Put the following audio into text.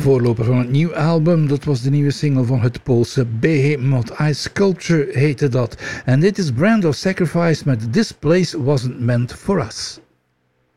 voorloper van het nieuwe album. Dat was de nieuwe single van het Poolse Behemoth. Ice Sculpture heette dat. En dit is Brand of Sacrifice met This Place Wasn't Meant For Us.